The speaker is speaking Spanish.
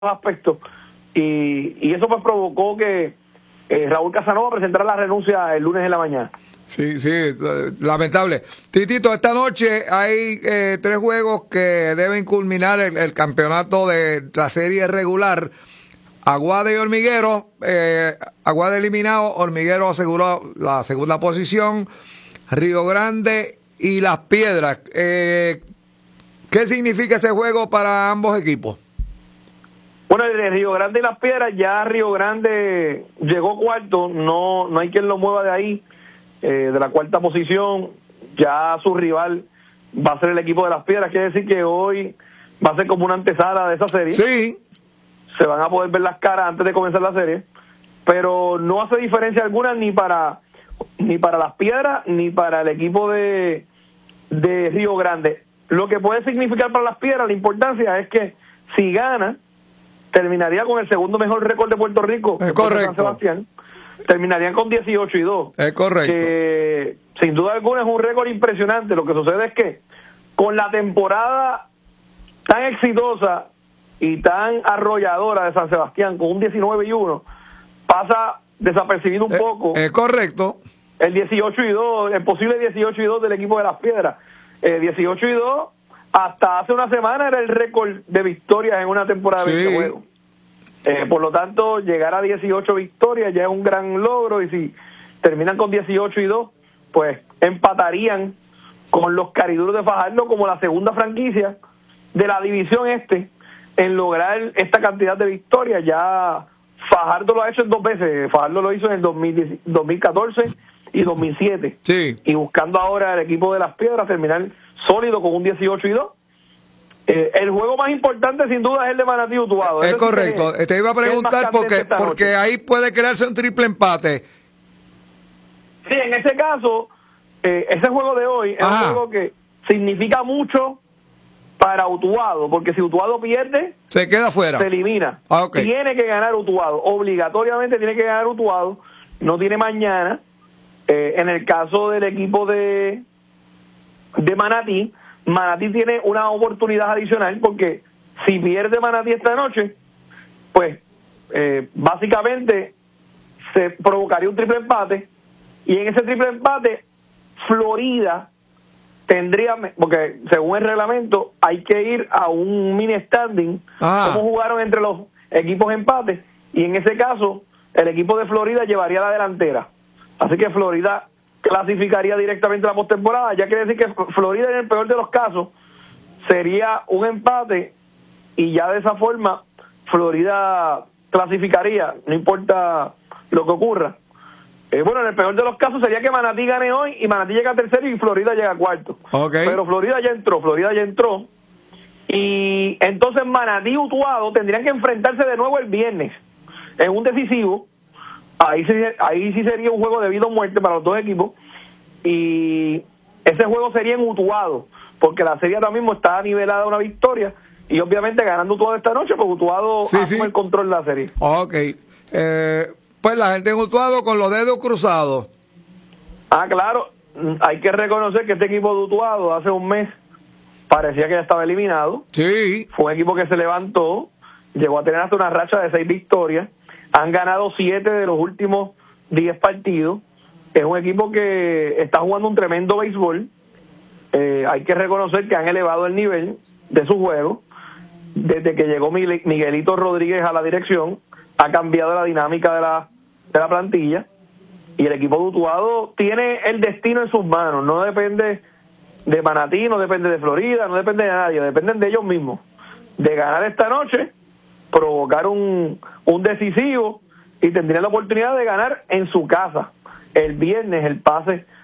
aspectos, y eso pues provocó que Raúl Casanova presentara la renuncia el lunes en la mañana. Sí, lamentable. Titito, esta noche hay 3 juegos que deben culminar el campeonato de la serie regular. Aguada y Hormiguero, Aguada eliminado, Hormiguero aseguró la segunda posición, Río Grande y Las Piedras. ¿Qué significa ese juego para ambos equipos? Bueno, el de Río Grande y Las Piedras, ya Río Grande llegó cuarto, no hay quien lo mueva de ahí, de la cuarta posición. Ya su rival va a ser el equipo de Las Piedras, quiere decir que hoy va a ser como una antesala de esa serie. Sí. Se van a poder ver las caras antes de comenzar la serie, pero no hace diferencia alguna ni para Las Piedras ni para el equipo de Río Grande. Lo que puede significar para Las Piedras, la importancia es que si gana, terminaría con el segundo mejor récord de Puerto Rico. Es correcto. San Sebastián. Terminarían con 18-2. Es correcto. Que sin duda alguna es un récord impresionante. Lo que sucede es que con la temporada tan exitosa y tan arrolladora de San Sebastián, con un 19-1, pasa desapercibido un poco. Es correcto. El 18-2, el posible 18-2 del equipo de Las Piedras. 18-2, hasta hace una semana era el récord de victorias en una temporada de 20 juegos. Por lo tanto, llegar a 18 victorias ya es un gran logro, y si terminan con 18-2, pues empatarían con los Cariduros de Fajardo como la segunda franquicia de la división en lograr esta cantidad de victorias. Ya Fajardo lo ha hecho en 2 veces. Fajardo lo hizo en el 2014 y 2007. Sí. Y buscando ahora el equipo de Las Piedras terminar sólido con un 18-2. El juego más importante sin duda es el de Manatí Utuado. Es correcto. Te iba a preguntar porque ahí puede crearse un triple empate. Sí, en ese caso, ese juego de hoy es un juego que significa mucho para Utuado, porque si Utuado pierde, se queda fuera, se elimina. Okay. Tiene que ganar Utuado, obligatoriamente tiene que ganar Utuado, no tiene mañana. En el caso del equipo de Manatí, Manatí tiene una oportunidad adicional, porque si pierde Manatí esta noche, pues básicamente se provocaría un triple empate, y en ese triple empate Florida tendría, porque según el reglamento hay que ir a un mini standing, como jugaron entre los equipos empates, y en ese caso el equipo de Florida llevaría la delantera, así que Florida clasificaría directamente a la postemporada. Ya quiere decir que Florida, en el peor de los casos, sería un empate, y ya de esa forma Florida clasificaría, no importa lo que ocurra. Bueno, en el peor de los casos sería que Manatí gane hoy y Manatí llega a tercero y Florida llega a cuarto. Okay. Pero Florida ya entró, y entonces Manatí y Utuado tendrían que enfrentarse de nuevo el viernes en un decisivo. Ahí sí sería un juego de vida o muerte para los dos equipos, y ese juego sería en Utuado, porque la serie ahora mismo está nivelada a una victoria, y obviamente ganando Utuado esta noche, pues Utuado asume el control de la serie. Ok. Pues la gente en Utuado con los dedos cruzados. Claro, hay que reconocer que este equipo de Utuado hace un mes parecía que ya estaba eliminado. Sí. Fue un equipo que se levantó, llegó a tener hasta una racha de 6 victorias. Han ganado 7 de los últimos 10 partidos. Es un equipo que está jugando un tremendo béisbol. Hay que reconocer que han elevado el nivel de su juego. Desde que llegó Miguelito Rodríguez a la dirección, ha cambiado la dinámica de la plantilla. Y el equipo de Utuado tiene el destino en sus manos. No depende de Manatí, no depende de Florida, no depende de nadie. Dependen de ellos mismos. De ganar esta noche, provocar un decisivo, y tendría la oportunidad de ganar en su casa el viernes el pase